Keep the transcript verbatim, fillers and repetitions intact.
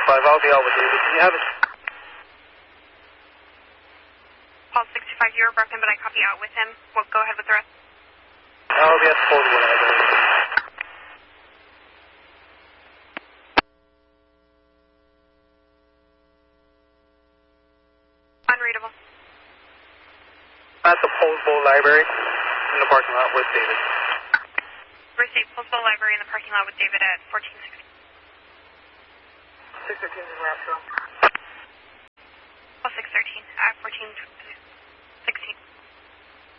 five, I'll be out with David. Can you have it? Paul sixty-five, you were broken, but I copy out with him. We'll go ahead with the rest. I'll be at the Postal Library. Unreadable. At the Postal Library in the parking lot with David. Receive Postal Library in the parking lot with David at fourteen sixteen. six thirteen is Raptor. Oh, six thirteen at fourteen